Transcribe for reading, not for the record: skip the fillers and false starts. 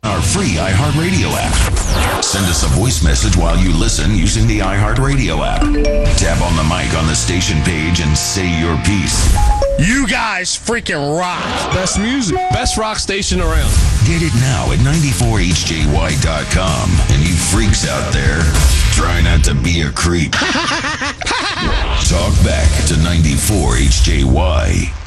our free iHeartRadio app. Send us a voice message while you listen using the iHeartRadio app. Tap on the mic on the station page and say your piece. You guys freaking rock. Best music. Best rock station around. Get it now at 94hjy.com. And you freaks out there, try not to be a creep. Talk back to 94HJY.